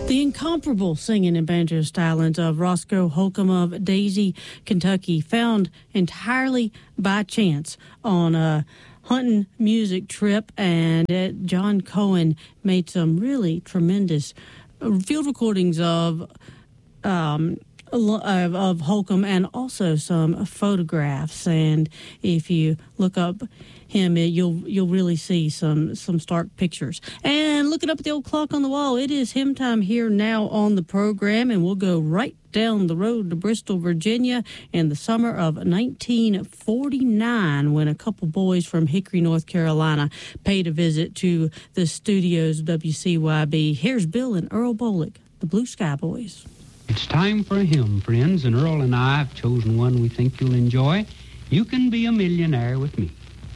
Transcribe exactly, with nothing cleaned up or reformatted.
The incomparable singing and banjo stylings of Roscoe Holcomb of Daisy, Kentucky, found entirely by chance on a hunting music trip, and uh, John Cohen made some really tremendous field recordings of um, of, of Holcomb, and also some photographs. And if you look up him, you'll you'll really see some some stark pictures. And looking up at the old clock on the wall, it is hymn time here now on the program, and we'll go right down the road to Bristol, Virginia, in the summer of nineteen forty-nine, when a couple boys from Hickory, North Carolina, paid a visit to the studios of W C Y B. Here's Bill and Earl Bolick, the Blue Sky Boys. It's time for a hymn, friends, and Earl and I have chosen one we think you'll enjoy. You Can Be a Millionaire with Me.